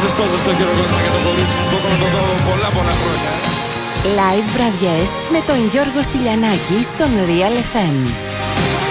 ζεστό χειροκρότημα για το κορίτσι μου που έχω να το δω πολλά χρόνια. Live βραδιές με τον Γιώργο Στυλιανάκη στον Real FM.